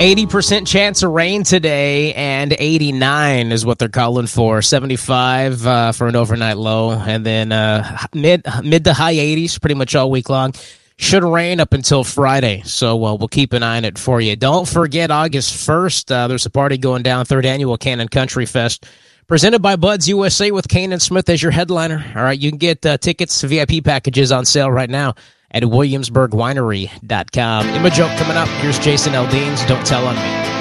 80% chance of rain today, and 89 is what they're calling for. 75 for an overnight low, and then mid to high 80s pretty much all week long. Should rain up until Friday, so we'll keep an eye on it for you. Don't forget August 1st, there's a party going down, 3rd Annual Cannon Country Fest, presented by Buds USA with Kane and Smith as your headliner. All right, you can get tickets, VIP packages on sale right now at WilliamsburgWinery.com. Image joke coming up. Here's Jason Aldean's Don't Tell on Me.